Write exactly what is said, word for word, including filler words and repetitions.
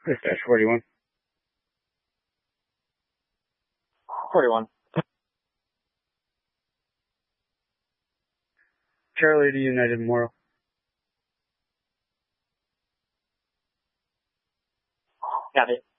Dispatch forty-one. forty-one. Charlie to United Memorial. Got it.